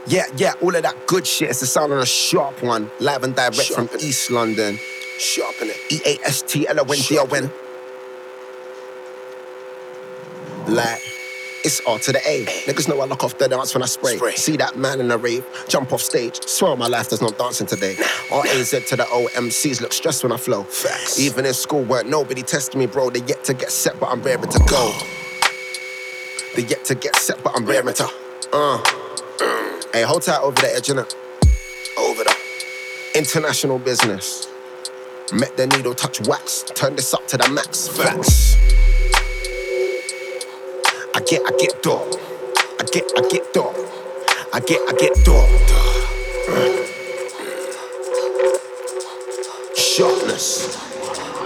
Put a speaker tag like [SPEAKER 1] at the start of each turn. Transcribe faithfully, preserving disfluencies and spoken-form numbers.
[SPEAKER 1] Yeah, yeah, all of that good shit. It's the sound of a sharp one. Live and direct
[SPEAKER 2] Sharpen
[SPEAKER 1] from
[SPEAKER 2] it.
[SPEAKER 1] East London.
[SPEAKER 2] Sharpen it.
[SPEAKER 1] E A S T L O N D O N. Like, it's R to the A. Niggas know I lock off the dance when I spray.
[SPEAKER 2] Spray.
[SPEAKER 1] See that man in a rave, jump off stage. Swear on my life there's no dancing today. R A Z to the O, M Cs look stressed when I flow.
[SPEAKER 2] Facts.
[SPEAKER 1] Even in school work, nobody tested me, bro. They yet to get set, but I'm raring to go. They yet to get set, but I'm raring to. Uh. Hey, hold tight over the edge, innit?
[SPEAKER 2] Over the
[SPEAKER 1] International business. Met the needle, touch wax. Turn this up to the max.
[SPEAKER 2] facts.
[SPEAKER 1] I get, I get door. I get, I get door. I get, I get door. Sharpness.